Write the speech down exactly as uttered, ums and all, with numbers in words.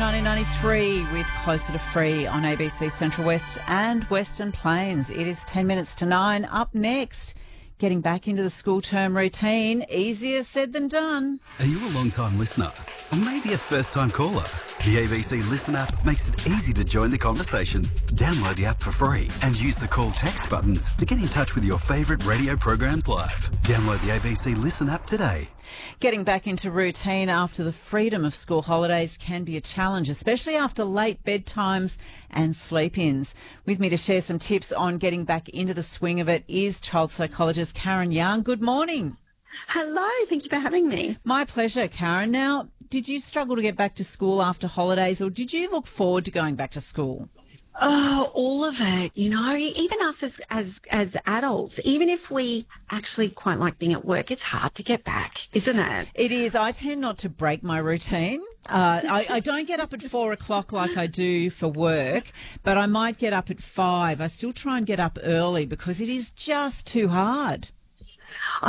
nineteen ninety-three with Closer to Free on A B C Central West and Western Plains. It is ten minutes to nine. Up next, getting back into the school term routine. Easier said than done. Are you a long-time listener? Or maybe a first-time caller? The A B C Listen app makes it easy to join the conversation. Download the app for free and use the call text buttons to get in touch with your favourite radio programs live. Download the A B C Listen app today. Getting back into routine after the freedom of school holidays can be a challenge, especially after late bedtimes and sleep-ins. With me to share some tips on getting back into the swing of it is child psychologist Karen Young. Good morning. Hello, thank you for having me. My pleasure, Karen. Now, did you struggle to get back to school after holidays, or did you look forward to going back to school? Oh, all of it, you know, even us as, as as adults, even if we actually quite like being at work, it's hard to get back, isn't it? It is. I tend not to break my routine. Uh, I, I don't get up at four o'clock like I do for work, but I might get up at five. I still try and get up early because it is just too hard.